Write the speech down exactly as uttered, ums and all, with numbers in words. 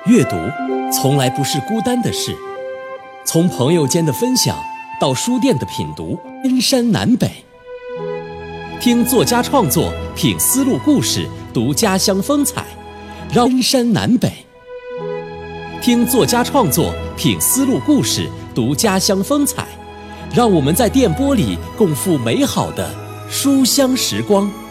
阅读从来不是孤单的事，从朋友间的分享到书店的品读，千山南北。听作家创作，品丝路故事，读家乡风采，让千山南北。听作家创作，品丝路故事，读家乡风采，让我们在电波里共赴美好的书香时光。